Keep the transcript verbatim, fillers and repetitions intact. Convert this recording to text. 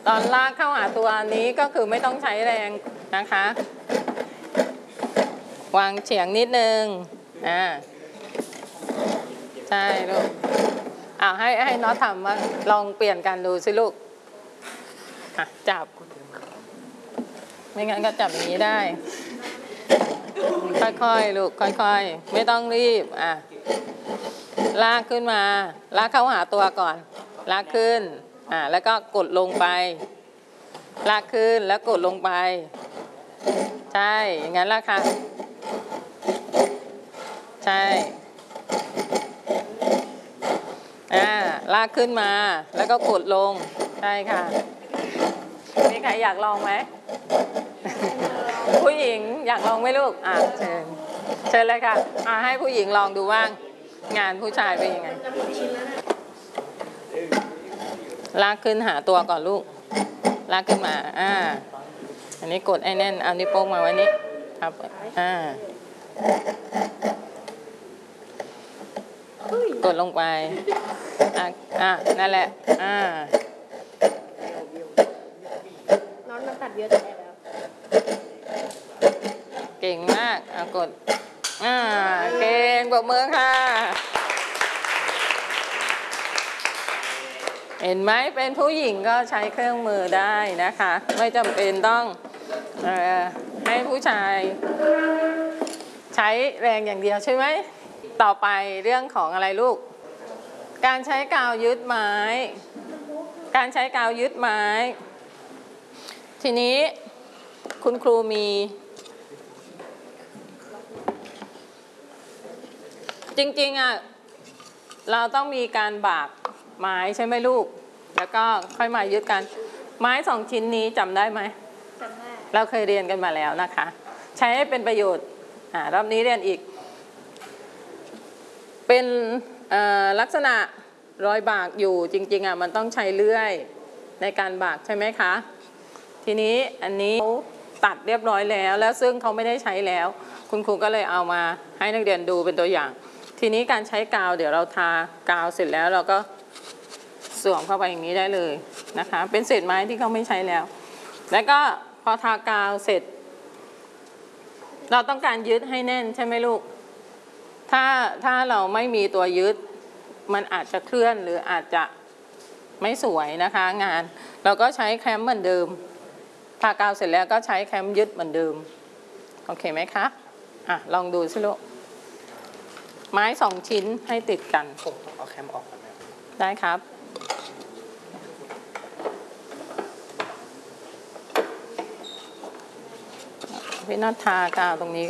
ตอนลากเข้าหาตัวนี้ก็คือไม่ต้องใช้แรงนะคะวางเฉียงนิดนึงอ่าใช่ลูกอ่าให้ให้น้องทำว่าลองเปลี่ยนกันดูสิลูกอ่ะจับไม่งั้นก็จับอย่างนี้ได้ค่อยๆลูกค่อยๆไม่ต้องรีบอ่ะลากขึ้นมาลากเข้าหาตัวก่อนลากขึ้นอ่าแล้วก็กดลงไปลากขึ้นแล้วกดลงไปใช่อย่างนั้นแหละค่ะใช่อ่าลากขึ้นมาแล้วก็กดลงใช่ค่ะมีใครอยากลองไหม ผู้หญิงอยากลองไหมลูกอ่ะเชิญเชิญเลยค่ะอ่าให้ผู้หญิงลองดูว่างงานผู้ชายเป็นยังไงลากขึ้นหาตัวก่อนลูกลากขึ้นมาอ่าอันนี้กดไอ้แน่นเอานิ้วโป้งมาไว้นี้ครับอ่ากดลงไปอ่ะอ่ะนั่นแหละอ่าน้องน้ำตัดเยอะแต่แล้วเก่งมากอ่ะกดอ่าเก่งปรบมือค่ะเห็นไหมเป็นผู้หญิงก็ใช้เครื่องมือได้นะคะไม่จำเป็นต้องเอ่อให้ผู้ชายใช้แรงอย่างเดียวใช่ไหมต่อไปเรื่องของอะไรลูกการใช้กาวยึดไม้การใช้กาวยึดไม้ทีนี้คุณครูมีจริงๆอ่ะเราต้องมีการบากไม้ใช่ไหมลูกแล้วก็ค่อยมายึดกันไม้สองชิ้นนี้จำได้ไหมจำได้เราเคยเรียนกันมาแล้วนะคะใช้ให้เป็นประโยชน์อ่ารอบนี้เรียนอีกเป็นลักษณะรอยบากอยู่จริงๆอ่ะมันต้องใช้เลื่อยในการบากใช่ไหมคะทีนี้อันนี้ตัดเรียบร้อยแล้วแล้วซึ่งเขาไม่ได้ใช้แล้วคุณครูก็เลยเอามาให้นักเรียนดูเป็นตัวอย่างทีนี้การใช้กาวเดี๋ยวเราทากาวเสร็จแล้วเราก็สวมเข้าไปอย่างนี้ได้เลยนะคะเป็นเศษไม้ที่เขาไม่ใช้แล้วแล้วก็พอทากาวเสร็จเราต้องการยึดให้แน่นใช่ไหมลูกถ้าถ้าเราไม่มีตัวยึดมันอาจจะเคลื่อนหรืออาจจะไม่สวยนะคะงานเราก็ใช้แคมเหมือนเดิมทากาวเสร็จแล้วก็ใช้แคมยึดเหมือนเดิมโอเคไหมคะอ่ะลองดูสิลูกไม้สองชิ้นให้ติดกันผมต้องเอาแคมออกก่อนไหมได้ครับพี่น็อตทากาวตรงนี้